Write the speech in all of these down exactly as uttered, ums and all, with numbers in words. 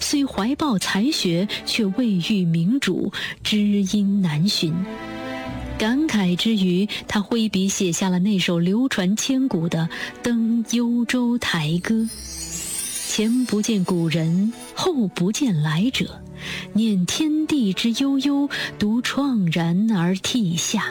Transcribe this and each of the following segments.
虽怀抱才学，却未遇明主，知音难寻。感慨之余，他挥笔写下了那首流传千古的《登幽州台歌》：前不见古人，后不见来者，念天地之悠悠，独怆然而涕下。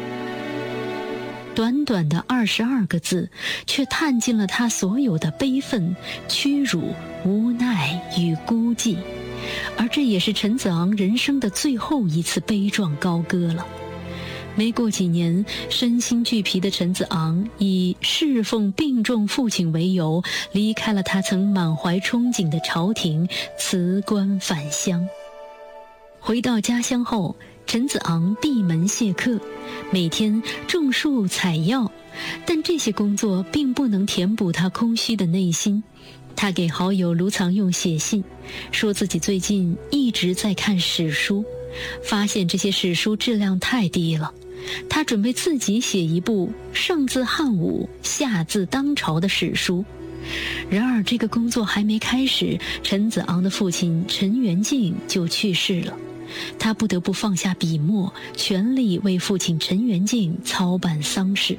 短短的二十二个字，却探尽了他所有的悲愤、屈辱、无奈与孤寂，而这也是陈子昂人生的最后一次悲壮高歌了。没过几年，身心俱疲的陈子昂以侍奉病重父亲为由，离开了他曾满怀憧憬的朝廷，辞官返乡。回到家乡后，陈子昂闭门谢客，每天种树采药，但这些工作并不能填补他空虚的内心。他给好友卢藏用写信，说自己最近一直在看史书，发现这些史书质量太低了。他准备自己写一部上自汉武，下自当朝的史书。然而这个工作还没开始，陈子昂的父亲陈元敬就去世了。他不得不放下笔墨，全力为父亲陈元敬操办丧事。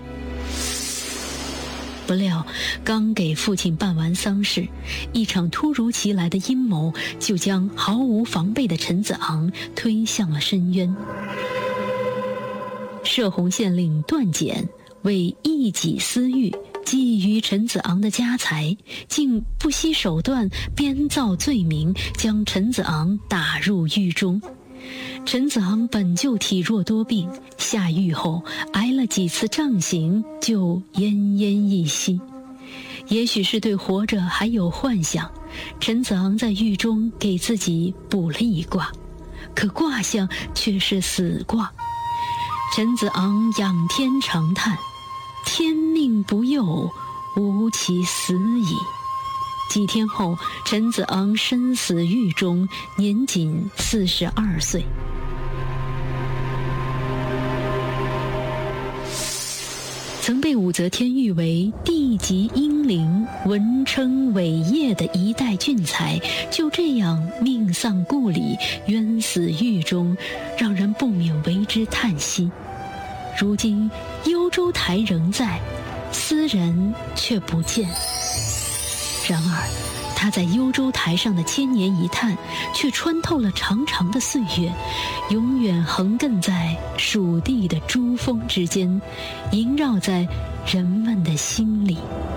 不料刚给父亲办完丧事，一场突如其来的阴谋就将毫无防备的陈子昂推向了深渊。摄洪县令段简为一己私欲，觊觎陈子昂的家财，竟不惜手段编造罪名，将陈子昂打入狱中。陈子昂本就体弱多病，下狱后挨了几次杖刑，就奄奄一息。也许是对活着还有幻想，陈子昂在狱中给自己卜了一卦，可卦象却是死卦。陈子昂仰天长叹：天命不佑，吾其死矣。几天后，陈子昂身死狱中，年仅四十二岁。曾被武则天誉为地级英灵、文称伟业的一代俊才，就这样命丧故里，冤死狱中，让人不免为之叹息。如今幽州台仍在，斯人却不见。然而他在幽州台上的千年一叹，却穿透了长长的岁月，永远横亘在蜀地的珠峰之间，萦绕在人们的心里。